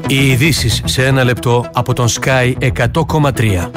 Οι ειδήσεις σε ένα λεπτό από τον Sky 100,3.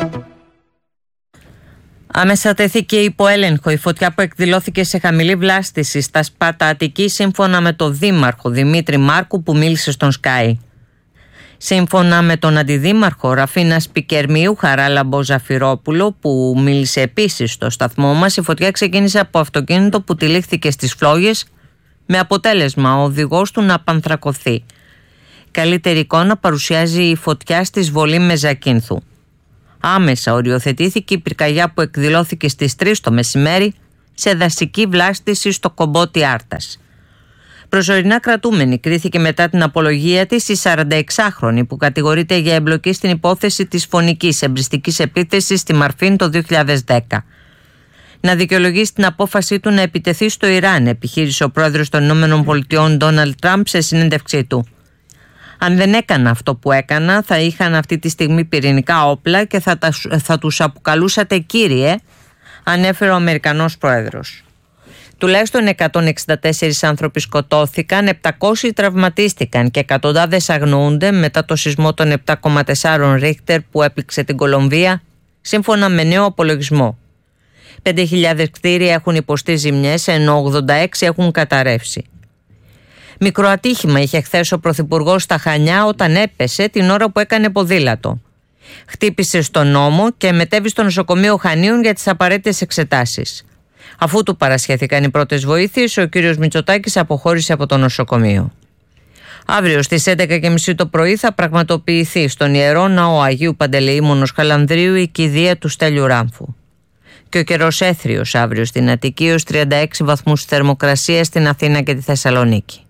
Άμεσα τέθηκε υπό έλεγχο η φωτιά που εκδηλώθηκε σε χαμηλή βλάστηση στα Σπάτα Αττικής, σύμφωνα με τον Δήμαρχο Δημήτρη Μάρκου που μίλησε στον Sky. Σύμφωνα με τον Αντιδήμαρχο Ραφίνα Πικερμίου Χαράλαμπο Ζαφυρόπουλο, που μίλησε επίσης στο σταθμό μας, η φωτιά ξεκίνησε από αυτοκίνητο που τυλίχθηκε στις φλόγες, με αποτέλεσμα ο οδηγός του να απανθρακωθεί. Καλύτερη εικόνα παρουσιάζει η φωτιά στη Σβολή Μεζακίνθου. Άμεσα οριοθετήθηκε η πυρκαγιά που εκδηλώθηκε στις 3 το μεσημέρι σε δασική βλάστηση στο Κομπότι Άρτας. Προσωρινά κρατούμενη κρίθηκε μετά την απολογία της η 46χρονη που κατηγορείται για εμπλοκή στην υπόθεση της φωνικής εμπριστικής επίθεσης στη Μαρφίν το 2010. Να δικαιολογήσει την απόφασή του να επιτεθεί στο Ιράν, επιχείρησε ο πρόεδρος των ΗΠΑ Ντόναλντ Τραμπ σε συνέντευξή του. Αν δεν έκανα αυτό που έκανα, θα είχαν αυτή τη στιγμή πυρηνικά όπλα και θα τους αποκαλούσατε κύριε, ανέφερε ο Αμερικανός πρόεδρος. Τουλάχιστον 164 άνθρωποι σκοτώθηκαν, 700 τραυματίστηκαν και εκατοντάδες αγνοούνται μετά το σεισμό των 7,4 Ρίχτερ που έπληξε την Κολομβία, σύμφωνα με νέο απολογισμό. 5.000 κτίρια έχουν υποστεί ζημιές, ενώ 86 έχουν καταρρεύσει. Μικρό ατύχημα είχε χθες ο Πρωθυπουργός στα Χανιά όταν έπεσε την ώρα που έκανε ποδήλατο. Χτύπησε στον ώμο και μετέβη στο νοσοκομείο Χανίων για τις απαραίτητες εξετάσεις. Αφού του παρασχέθηκαν οι πρώτες βοήθειες, ο κύριος Μητσοτάκης αποχώρησε από το νοσοκομείο. Αύριο στις 11.30 το πρωί θα πραγματοποιηθεί στον Ιερό Ναό Αγίου Παντελεήμονος Χαλανδρίου η κηδεία του Στέλιου Ράμφου. Και ο καιρός έθριος αύριο στην Αττική, ως 36 βαθμούς θερμοκρασία στην Αθήνα και τη Θεσσαλονίκη.